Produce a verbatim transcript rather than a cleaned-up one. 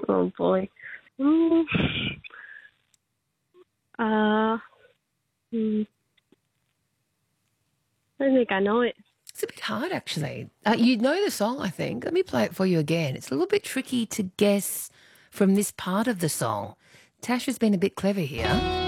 Oh, boy. Mm. Uh, mm. I don't think I know it. It's a bit hard, actually. Uh, you know the song, I think. Let me play it for you again. It's a little bit tricky to guess from this part of the song. Tasha's been a bit clever here.